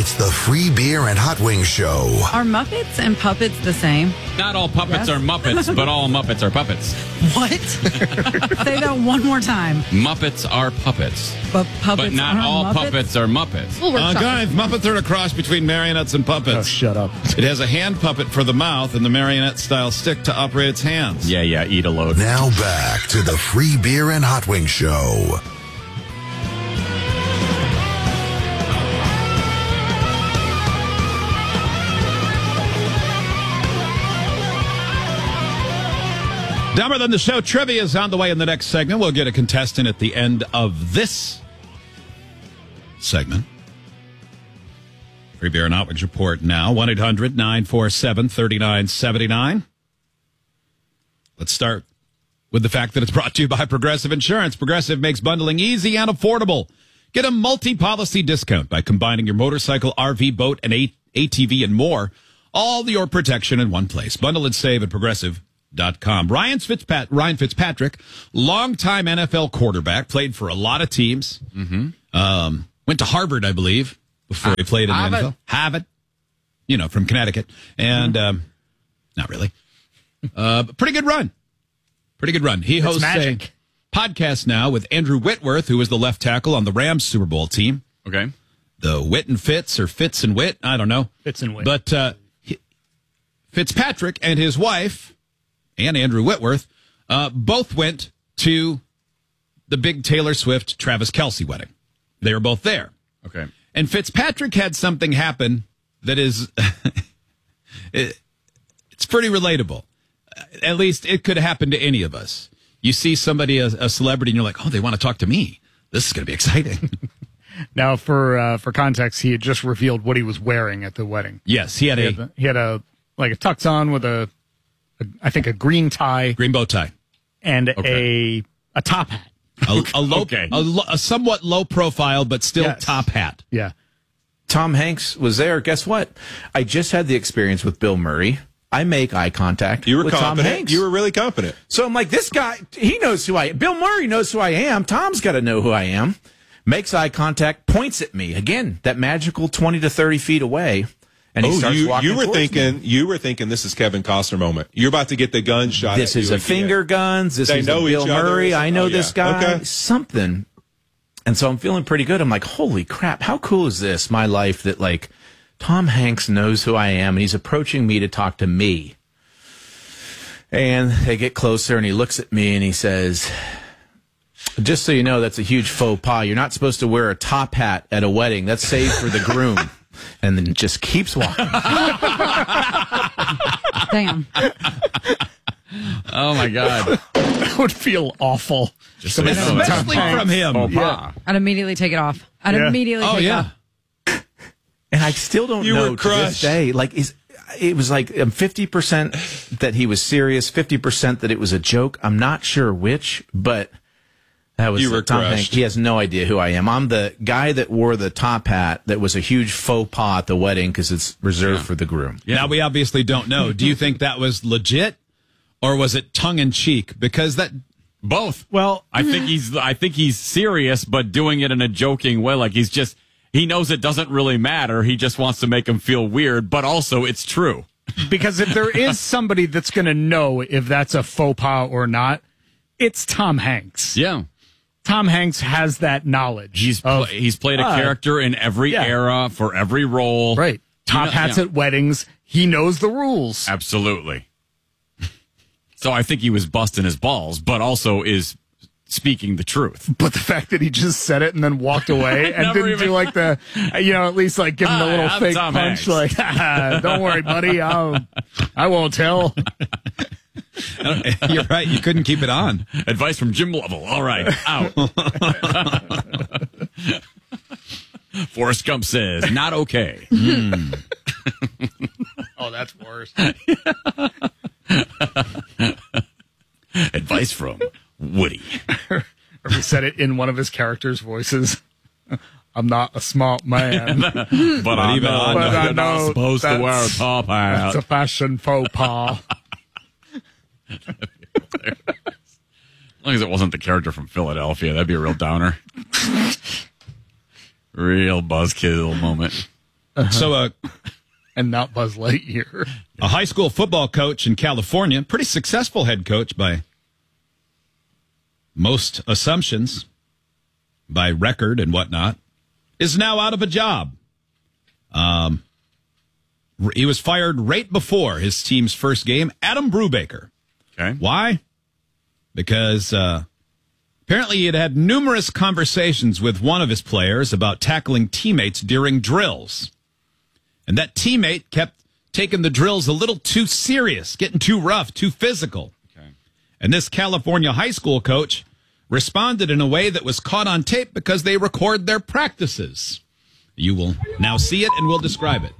It's the Free Beer and Hot Wings Show. Are Muppets and puppets the same? Not all puppets are Muppets, but all Muppets are puppets. What? Say that one more time. Muppets are puppets. But not all Muppets? puppets are Muppets. Guys, Muppets are a cross between marionettes and puppets. Oh, shut up. It has a hand puppet for the mouth and the marionette-style stick to operate its hands. Yeah, eat a load. Now back to the Free Beer and Hot Wings Show. Dumber Than the Show trivia is on the way in the next segment. We'll get a contestant at the end of this segment. Free Beer and Hot Wings report now. 1-800-947-3979. Let's start with the fact that it's brought to you by Progressive Insurance. Progressive makes bundling easy and affordable. Get a multi-policy discount by combining your motorcycle, RV, boat, and ATV and more. All your protection in one place. Bundle and save at Progressive.com. Ryan Fitzpatrick, longtime NFL quarterback, played for a lot of teams. Mm-hmm. Went to Harvard, I believe, before he played in the NFL. Harvard, from Connecticut. And not really. Pretty good run. He hosts a podcast now with Andrew Whitworth, who is the left tackle on the Rams Super Bowl team. Okay. The Whit and Fitz, or Fitz and Whit, I don't know. Fitz and Whit. But Fitzpatrick and his wife, and Andrew Whitworth, both went to the big Taylor Swift, Travis Kelce wedding. They were both there. Okay. And Fitzpatrick had something happen that is, it's pretty relatable. At least it could happen to any of us. You see somebody, a celebrity, and you're like, oh, they want to talk to me. This is going to be exciting. Now, for context, he had just revealed what he was wearing at the wedding. Yes, he had a tux on with I think a green tie, green bow tie, and a top hat. A somewhat low profile, but still top hat. Yeah. Tom Hanks was there. Guess what? I just had the experience with Bill Murray. I make eye contact with Tom Hanks. You were really confident. So I'm like, this guy, he knows who I am. Bill Murray knows who I am. Tom's got to know who I am. Makes eye contact, points at me. Again, that magical 20 to 30 feet away. And he starts walking you were towards thinking me. you were thinking this is Kevin Costner moment. You're about to get the gun shot. This is a finger guns. This is a Bill Murray. I know this guy. Okay. Something. And so I'm feeling pretty good. I'm like, holy crap, how cool is this? My life that like Tom Hanks knows who I am and he's approaching me to talk to me. And they get closer and he looks at me and he says, just so you know, that's a huge faux pas. You're not supposed to wear a top hat at a wedding. That's saved for the groom. And then just keeps walking. Damn. Oh, my God. That would feel awful. Especially from him. Yeah. I'd immediately take it off. I'd immediately take it off. And I still don't know to this day. Like, it was like 50% that he was serious, 50% that it was a joke. I'm not sure which, but that was Tom Hanks. He has no idea who I am. I'm the guy that wore the top hat that was a huge faux pas at the wedding because it's reserved for the groom. Yeah. Now, we obviously don't know. Do you think that was legit or was it tongue-in-cheek? Because that... Both. Well, I think he's serious, but doing it in a joking way. Like he knows it doesn't really matter. He just wants to make him feel weird, but also it's true. Because if there is somebody that's going to know if that's a faux pas or not, it's Tom Hanks. Yeah. Tom Hanks has that knowledge. He's played a character in every era for every role. Right. Top hats at weddings. He knows the rules. Absolutely. So I think he was busting his balls, but also is speaking the truth. But the fact that he just said it and then walked away and didn't do like the, at least like give him the little fake Tom punch, Hanks. like, don't worry, buddy, I won't tell. You're right. You couldn't keep it on. Advice from Jim Lovell. All right. Out. Forrest Gump says, not okay. Oh, that's worse. Advice from Woody. Or he said it in one of his characters' voices. I'm not a smart man. but I know you're not supposed to wear a top hat. It's a fashion faux pas. As long as it wasn't the character from Philadelphia, that'd be a real downer. Real buzzkill moment. So and not Buzz Lightyear. A high school football coach in California, pretty successful head coach by most assumptions, by record and whatnot, is now out of a job. He was fired right before his team's first game. Adam Brubaker. Okay. Why? Because apparently he had had numerous conversations with one of his players about tackling teammates during drills. And that teammate kept taking the drills a little too serious, getting too rough, too physical. Okay. And this California high school coach responded in a way that was caught on tape because they record their practices. You will now see it and we'll describe it.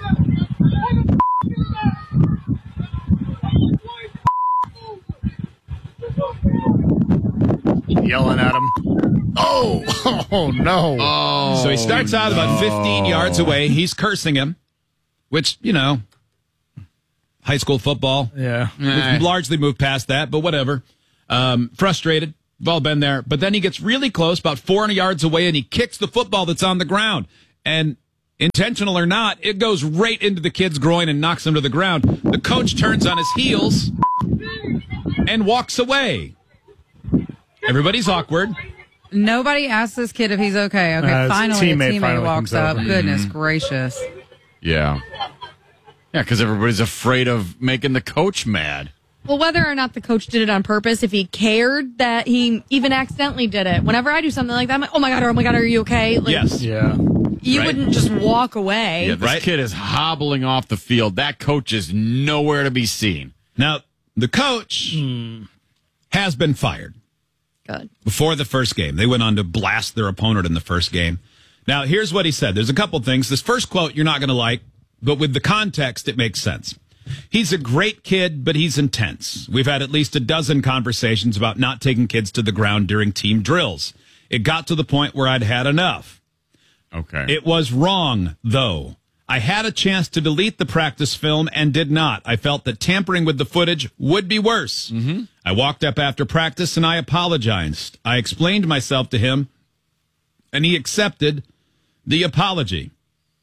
Yelling at him. Oh no. So he starts out about 15 yards away. He's cursing him, which, you know, high school football. Yeah. We've largely moved past that, but whatever. Frustrated. We've all been there. But then he gets really close, about 400 yards away, and he kicks the football that's on the ground. And intentional or not, it goes right into the kid's groin and knocks him to the ground. The coach turns on his heels and walks away. Everybody's awkward. Nobody asked this kid if he's okay. Okay, finally a teammate walks up. Goodness gracious. Yeah. Yeah, because everybody's afraid of making the coach mad. Well, whether or not the coach did it on purpose, if he cared that he even accidentally did it. Whenever I do something like that, I'm like, oh my God, are you okay? Like, Yes. Yeah. You wouldn't just walk away. Yeah, this kid is hobbling off the field. That coach is nowhere to be seen. Now, the coach has been fired. Good. Before the first game. They went on to blast their opponent in the first game. Now, here's what he said. There's a couple things. This first quote you're not going to like, but with the context, it makes sense. He's a great kid, but he's intense. We've had at least a dozen conversations about not taking kids to the ground during team drills. It got to the point where I'd had enough. Okay. It was wrong, though. I had a chance to delete the practice film and did not. I felt that tampering with the footage would be worse. Mm-hmm. I walked up after practice and I apologized. I explained myself to him, and he accepted the apology.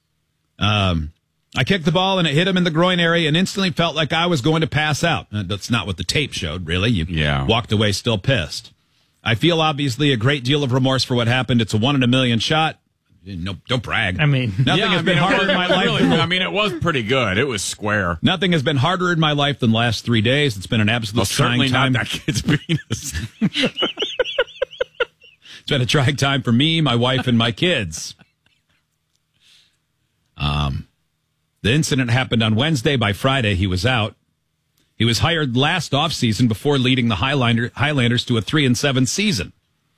I kicked the ball and it hit him in the groin area and instantly felt like I was going to pass out. That's not what the tape showed, really. You walked away still pissed. I feel obviously a great deal of remorse for what happened. It's a 1 in a million shot. No, don't brag. I mean, nothing has been harder in my life. Really, I mean, it was pretty good. It was square. Nothing has been harder in my life than the last 3 days. It's been an absolute trying time. Not that kid's penis. It's been a trying time for me, my wife, and my kids. The incident happened on Wednesday. By Friday, he was out. He was hired last offseason before leading the Highlanders to a 3-7 season.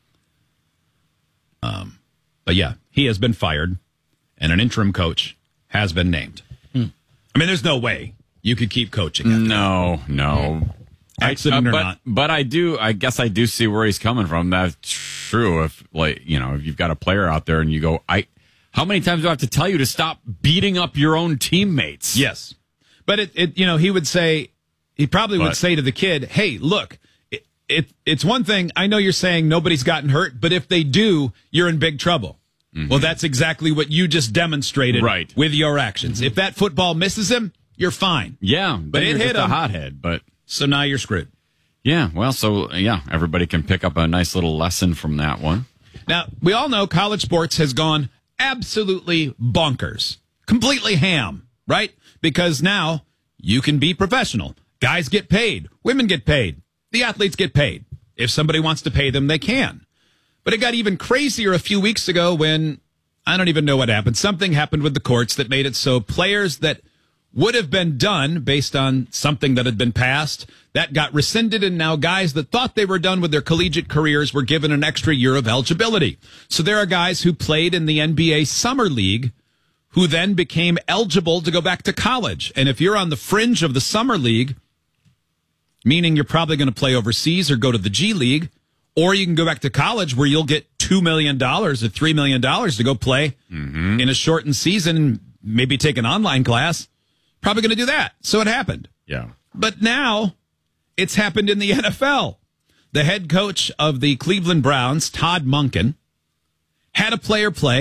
But yeah, he has been fired, and an interim coach has been named. I mean, there's no way you could keep coaching. No. Accident or not. But I guess I do see where he's coming from. That's true. If if you've got a player out there and you go, how many times do I have to tell you to stop beating up your own teammates? Yes. But he would say, would say to the kid, hey, look, it's one thing. I know you're saying nobody's gotten hurt, but if they do, you're in big trouble. Mm-hmm. Well, that's exactly what you just demonstrated with your actions. Mm-hmm. If that football misses him, you're fine. Yeah. But it hit a hothead, but so now you're screwed. Yeah. Well, everybody can pick up a nice little lesson from that one. Now, we all know college sports has gone absolutely bonkers, completely ham, right? Because now you can be professional. Guys get paid. Women get paid. The athletes get paid. If somebody wants to pay them, they can. But it got even crazier a few weeks ago when, I don't even know what happened. Something happened with the courts that made it so players that would have been done based on something that had been passed, that got rescinded, and now guys that thought they were done with their collegiate careers were given an extra year of eligibility. So there are guys who played in the NBA Summer League who then became eligible to go back to college. And if you're on the fringe of the Summer League, meaning you're probably going to play overseas or go to the G League, or you can go back to college where you'll get $2 million or $3 million to go play in a shortened season and maybe take an online class. Probably going to do that. So it happened. Yeah. But now it's happened in the NFL. The head coach of the Cleveland Browns, Todd Monken, had a player play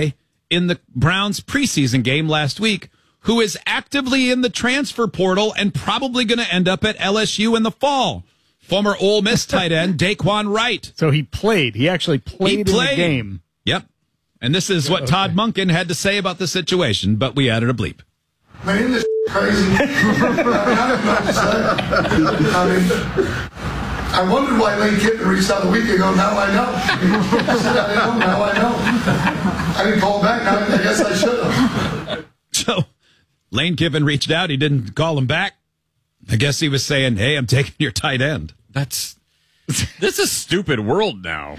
in the Browns preseason game last week who is actively in the transfer portal and probably going to end up at LSU in the fall. Former Ole Miss tight end Daquan Wright. So he played. He actually played in the game. Yep. And this is what Todd Monken had to say about the situation, but we added a bleep. Man, isn't this crazy? I wondered why Lane Kiffin reached out a week ago. Now I know. I said I didn't know. Now I know. I didn't call back. Now I guess I should have. So Lane Kiffin reached out. He didn't call him back. I guess he was saying, hey, I'm taking your tight end. This is a stupid world now.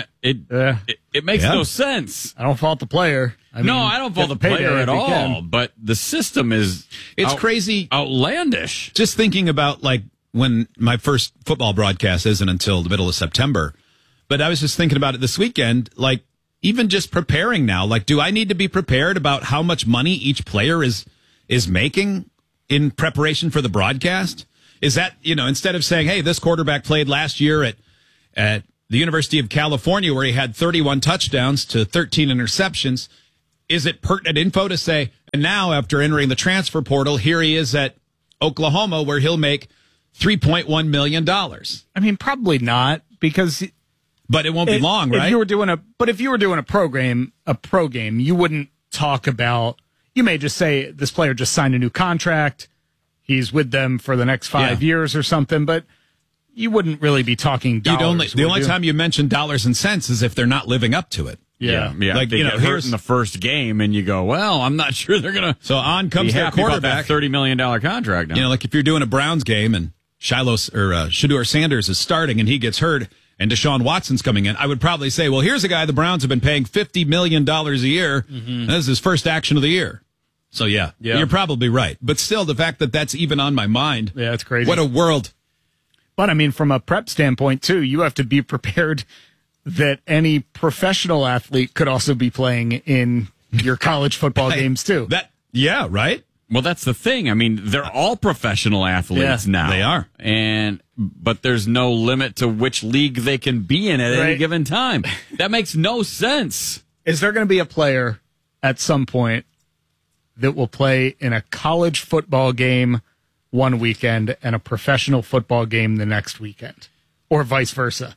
It makes no sense. I don't fault the player. I don't fault the player at all. But the system is crazy, outlandish. Just thinking about like when my first football broadcast isn't until the middle of September. But I was just thinking about it this weekend, like even just preparing now. Like, do I need to be prepared about how much money each player is making in preparation for the broadcast? Is that, instead of saying, hey, this quarterback played last year at the University of California where he had 31 touchdowns to 13 interceptions, is it pertinent info to say, and now after entering the transfer portal, here he is at Oklahoma where he'll make $3.1 million? I mean, probably not, because... But it won't be long, right? If you were doing a pro game, you wouldn't talk about... You may just say, this player just signed a new contract, he's with them for the next 5 years or something, but you wouldn't really be talking dollars. The only time you mention dollars and cents is if they're not living up to it. Yeah. Like, they get hurt in the first game, and you go, well, I'm not sure they're going to. So on comes their quarterback. That $30 million contract now. Like if you're doing a Browns game and Shedeur Sanders is starting and he gets hurt and Deshaun Watson's coming in, I would probably say, well, here's a guy the Browns have been paying $50 million a year. Mm-hmm. This is his first action of the year. So, yeah, you're probably right. But still, the fact that that's even on my mind. Yeah, it's crazy. What a world. But, I mean, from a prep standpoint, too, you have to be prepared that any professional athlete could also be playing in your college football games, too. Right? Well, that's the thing. I mean, they're all professional athletes now. They are. But there's no limit to which league they can be in at any given time. That makes no sense. Is there going to be a player at some point that will play in a college football game one weekend and a professional football game the next weekend, or vice versa?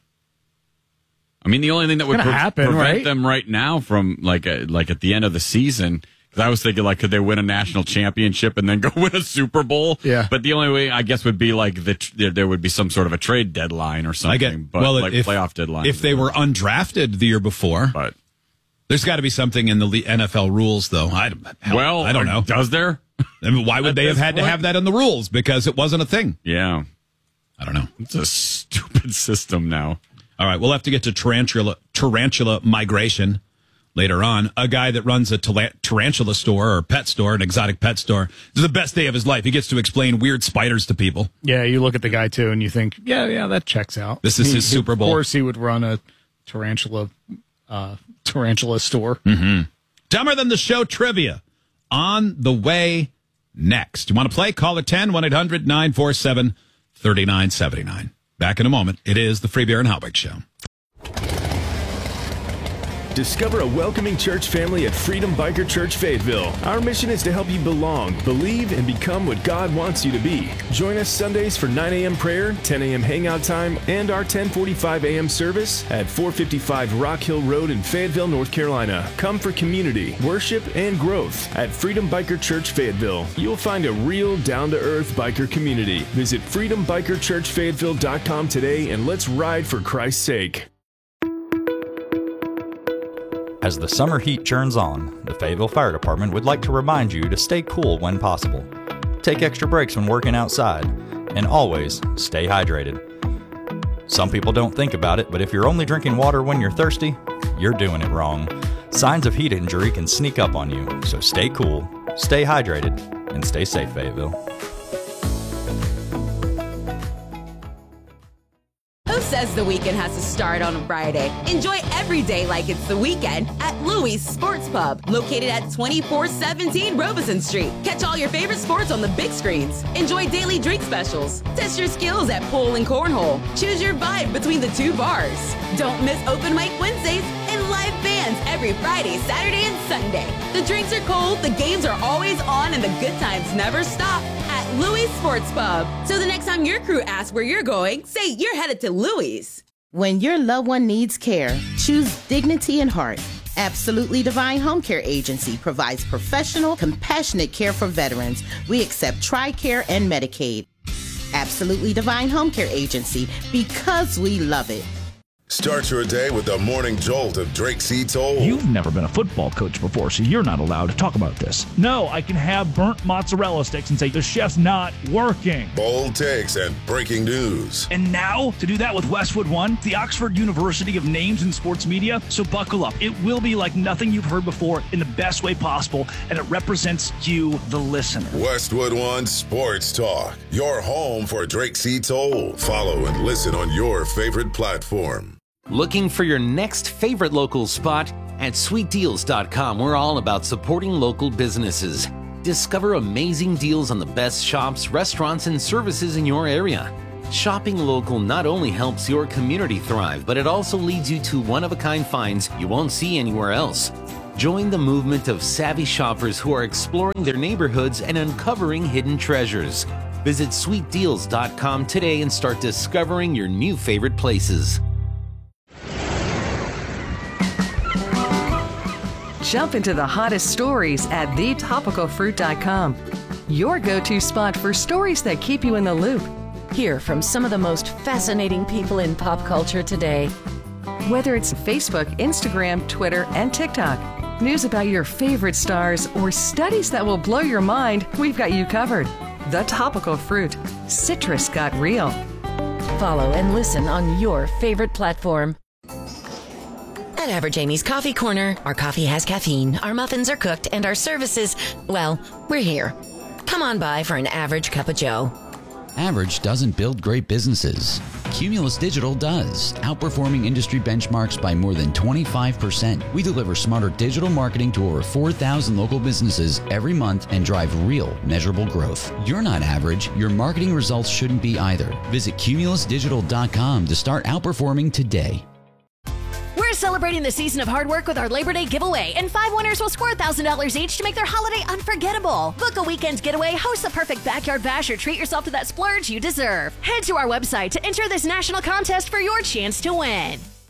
I mean, the only thing that would prevent right? them right now from like at the end of the season, because I was thinking could they win a national championship and then go win a Super Bowl? Yeah. But the only way I guess would be there would be some sort of a trade deadline or something. Playoff deadline. If they were undrafted the year before, but. There's got to be something in the NFL rules, though. I don't know. Does there? I mean, why would they have had to have that in the rules? Because it wasn't a thing. Yeah. I don't know. It's a stupid system now. All right, we'll have to get to tarantula migration later on. A guy that runs a tarantula store or pet store, an exotic pet store, is the best day of his life. He gets to explain weird spiders to people. Yeah, you look at the guy, too, and you think, yeah, that checks out. This is his Super Bowl. Of course he would run a tarantula store. Mm-hmm. Dumber Than the Show trivia on the way next. You want to play? Call it 10-1-800-947-3979. Back in a moment. It is the Free Beer and Hot Wings Show. Discover a welcoming church family at Freedom Biker Church Fayetteville. Our mission is to help you belong, believe, and become what God wants you to be. Join us Sundays for 9 a.m. prayer, 10 a.m. hangout time, and our 10:45 a.m. service at 455 Rock Hill Road in Fayetteville, North Carolina. Come for community, worship, and growth at Freedom Biker Church Fayetteville. You'll find a real down-to-earth biker community. Visit freedombikerchurchfayetteville.com today and let's ride for Christ's sake. As the summer heat churns on, the Fayetteville Fire Department would like to remind you to stay cool when possible. Take extra breaks when working outside, and always stay hydrated. Some people don't think about it, but if you're only drinking water when you're thirsty, you're doing it wrong. Signs of heat injury can sneak up on you, so stay cool, stay hydrated, and stay safe, Fayetteville. Who says the weekend has to start on a Friday? Enjoy every day like it's the weekend at Louis Sports Pub, located at 2417 Robeson Street. Catch all your favorite sports on the big screens. Enjoy daily drink specials. Test your skills at pool and cornhole. Choose your vibe between the two bars. Don't miss Open Mic Wednesdays and live bands every Friday, Saturday, and Sunday. The drinks are cold, the games are always on, and the good times never stop at Louis Sports Pub. So the next time your crew asks where you're going, say you're headed to Louis. When your loved one needs care, choose dignity and heart. Absolutely Divine Home Care Agency provides professional, compassionate care for veterans. We accept TRICARE and Medicaid. Absolutely Divine Home Care Agency, because we love it. Start your day with the morning jolt of Drake C. Toll. You've never been a football coach before, so you're not allowed to talk about this. No, I can have burnt mozzarella sticks and say the chef's not working. Bold takes and breaking news. And now, to do that with Westwood One, the Oxford University of names in sports media. So buckle up. It will be like nothing you've heard before in the best way possible, and it represents you, the listener. Westwood One Sports Talk, your home for Drake C. Toll. Follow and listen on your favorite platform. Looking for your next favorite local spot? At sweetdeals.com, we're all about supporting local businesses. Discover amazing deals on the best shops, restaurants, and services in your area. Shopping local not only helps your community thrive, but it also leads you to one-of-a-kind finds you won't see anywhere else. Join the movement of savvy shoppers who are exploring their neighborhoods and uncovering hidden treasures. Visit sweetdeals.com today and start discovering your new favorite places. Jump into the hottest stories at thetopicalfruit.com. Your go-to spot for stories that keep you in the loop. Hear from some of the most fascinating people in pop culture today. Whether it's Facebook, Instagram, Twitter, and TikTok, news about your favorite stars, or studies that will blow your mind, we've got you covered. The Topical Fruit. Citrus got real. Follow and listen on your favorite platform. At Average Amy's Coffee Corner, our coffee has caffeine, our muffins are cooked, and our services, well, we're here. Come on by for an average cup of joe. Average doesn't build great businesses. Cumulus Digital does, outperforming industry benchmarks by more than 25%. We deliver smarter digital marketing to over 4,000 local businesses every month and drive real, measurable growth. You're not average. Your marketing results shouldn't be either. Visit cumulusdigital.com to start outperforming today. We're celebrating the season of hard work with our Labor Day giveaway, and 5 winners will score $1,000 each to make their holiday unforgettable. Book a weekend getaway, host the perfect backyard bash, or treat yourself to that splurge you deserve. Head to our website to enter this national contest for your chance to win.